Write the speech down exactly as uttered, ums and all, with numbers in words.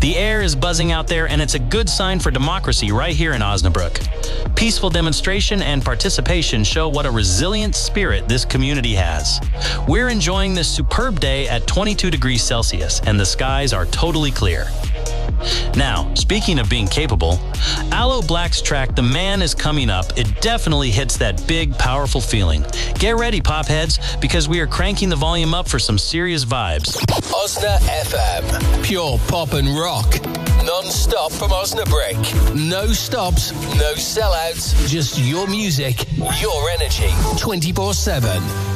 The air is buzzing out there, and it's a good sign for democracy right here in Osnabrück. Peaceful demonstration and participation show what a resilient spirit this community has. We're enjoying this superb day at twenty-two degrees Celsius, and the skies are totally clear. Now, speaking of being capable, Aloe Black's track, The Man Is Coming Up, it definitely hits that big, powerful feeling. Get ready, popheads, because we are cranking the volume up for some serious vibes. Osna F M. Pure pop and rock. Non-stop from Osnabrück. No stops, no sellouts, just your music, your energy, twenty-four seven.